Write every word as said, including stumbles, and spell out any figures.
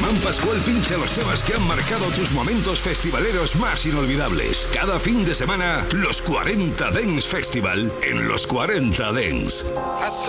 Iván Pascual pincha los temas que han marcado tus momentos festivaleros más inolvidables. Cada fin de semana, los cuarenta Dance Festival en los cuarenta Dance.